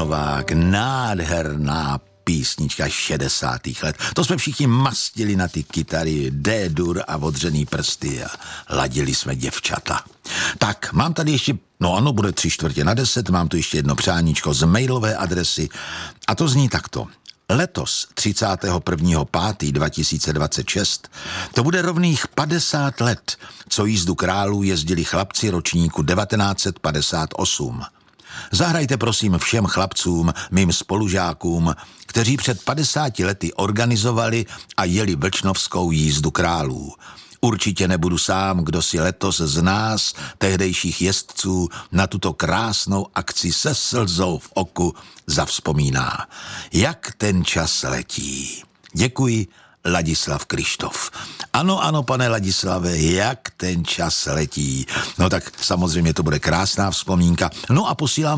Novák, nádherná písnička 60. let. To jsme všichni mastili na ty kytary, D-dur a odřený prsty a ladili jsme děvčata. Tak, mám tady ještě, no ano, bude 9:45, mám tu ještě jedno přáníčko z mailové adresy a to zní takto. Letos, 31.5.2026, to bude rovných 50 let, co jízdu králů jezdili chlapci ročníku 1958. Zahrajte prosím všem chlapcům, mým spolužákům, kteří před 50 lety organizovali a jeli vlčnovskou jízdu králů. Určitě nebudu sám, kdo si letos z nás, tehdejších jezdců, na tuto krásnou akci se slzou v oku zavzpomíná. Jak ten čas letí. Děkuji, Ladislav Krištof. Ano, pane Ladislave, jak ten čas letí. No tak samozřejmě to bude krásná vzpomínka. No a posílám